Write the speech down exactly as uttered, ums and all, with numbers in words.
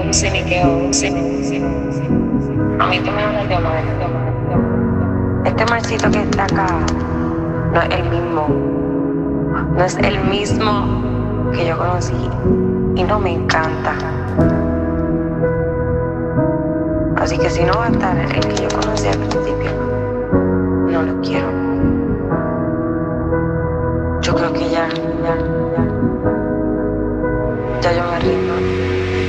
sé ni qué hago, no sé ni qué hago. A mí tú me hablas de Omar, de Omar, de Omar. Este marcito que está acá no es el mismo. No es el mismo que yo conocí. Y no me encanta. Así que si no va a estar el que yo conocí al principio, no lo quiero. Yo creo que ya, ya, ya. Ya yo me río.